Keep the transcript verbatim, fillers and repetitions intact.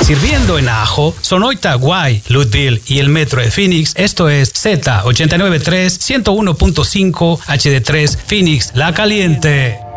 sirviendo en Ajo, Sonoita, Guay, Louisville y el Metro de Phoenix. Esto es Z ochenta y nueve punto tres, ciento uno punto cinco H D tres Phoenix, La Caliente.